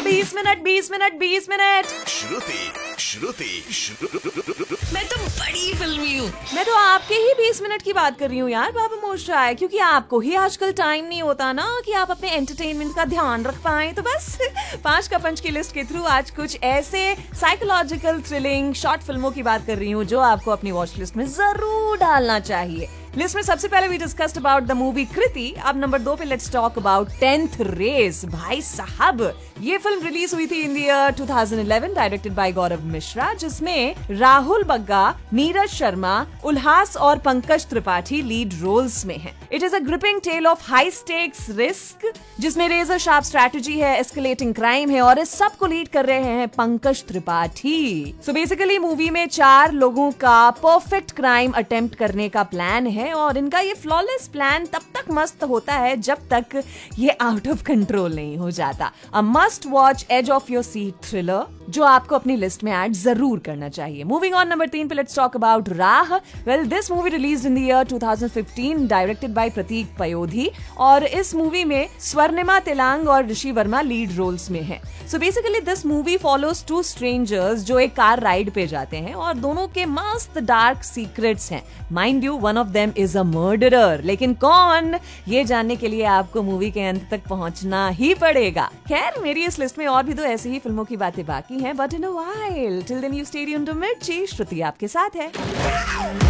20 minute. श्रुति मैं तो बड़ी फिल्मी हूँ। मैं तो आपके ही 20 मिनट की बात कर रही हूँ यार बाबा मोशाय, क्योंकि आपको ही आजकल टाइम नहीं होता ना कि आप अपने एंटरटेनमेंट का ध्यान रख पाए। तो बस 5 का पंच की लिस्ट के थ्रू आज कुछ ऐसे साइकोलॉजिकल थ्रिलिंग शॉर्ट फिल्मों की बात कर रही हूँ जो आपको अपनी वॉच लिस्ट में जरूर डालना चाहिए। लिस्ट में सबसे पहले we discussed about the movie कृति। अब नंबर 2 पे let's talk about 10th race. भाई साहब, ये फिल्म रिलीज हुई थी in the year 2011, directed by गौरव मिश्रा, जिसमें राहुल बग्गा, नीरज शर्मा, उल्हास और पंकज त्रिपाठी लीड रोल्स में हैं। It is a gripping tell of high stakes risk, जिसमें रेजर शार्प स्ट्रैटेजी है, एस्केलेटिंग क्राइम है और इस सब को लीड कर रहे हैं Pankaj Tripathi. So basically movie में 4 लोगों का परफेक्ट क्राइम अटेम्प्ट करने का प्लान है और इनका ये फ्लॉलेस प्लान तब तक मस्त होता है जब तक ये आउट ऑफ कंट्रोल नहीं हो जाता। A must watch as of your seat thriller जो आपको अपनी लिस्ट में ऐड जरूर करना चाहिए। मूविंग ऑन, नंबर 3 पे लेट्स टॉक अबाउट राह। Well, this movie released in the year 2015, directed by प्रतीक पयोधी, और इस मूवी में स्वर्णिमा तिलांग और ऋषि वर्मा लीड रोल्स में हैं। So basically this movie follows 2 strangers जो एक कार राइड पे जाते हैं और दोनों के मस्त डार्क सीक्रेट्स हैं। Mind you, one of them is a murderer, लेकिन कौन, ये जानने के लिए आपको मूवी के अंत तक पहुंचना ही पड़ेगा। खैर, मेरी इस लिस्ट में और भी 2 ऐसी ही फिल्मों की बातें बाकी हैं, but in a while, till then you stay tuned to मिर्ची। श्रुति आपके साथ है।